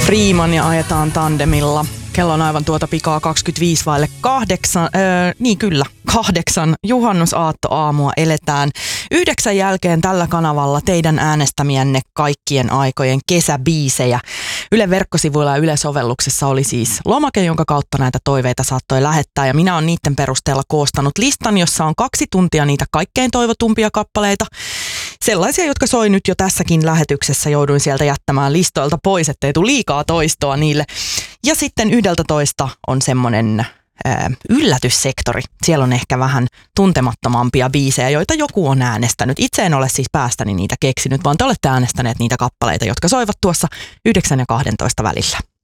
Freeman ja ajetaan tandemilla. Kello on aivan tuota pikaa 8:25. Niin kyllä, 8. Juhannusaattoaamua eletään. 9 jälkeen tällä kanavalla teidän äänestämienne kaikkien aikojen kesäbiisejä. Ylen verkkosivuilla ja Yle-sovelluksessa oli siis lomake, jonka kautta näitä toiveita saattoi lähettää. Ja minä olen niiden perusteella koostanut listan, jossa on 2 tuntia niitä kaikkein toivotumpia kappaleita. Sellaisia, jotka soi nyt jo tässäkin lähetyksessä. Jouduin sieltä jättämään listoilta pois, ettei tule liikaa toistoa niille. Ja sitten 11 on semmoinen yllätyssektori. Siellä on ehkä vähän tuntemattomampia biisejä, joita joku on äänestänyt. Itse en ole siis päästäni niitä keksinyt, vaan te olette äänestäneet niitä kappaleita, jotka soivat tuossa 9 ja 12 välillä.